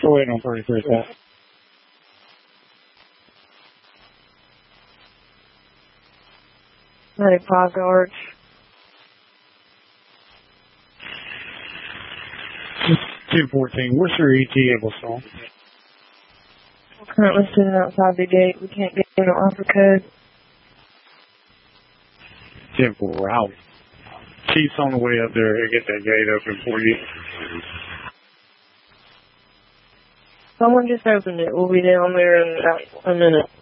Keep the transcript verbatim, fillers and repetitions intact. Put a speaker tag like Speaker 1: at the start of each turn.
Speaker 1: Go ahead on thirty-three, Pat.
Speaker 2: ninety-five yards.
Speaker 1: ten fourteen. What's your E T A, Wilson?
Speaker 2: We're currently sitting outside the gate. We can't get in the offer code.
Speaker 1: ten four, out. Chief's on the way up there to get that gate open for you.
Speaker 2: Someone just opened it. We'll be down there in about a minute.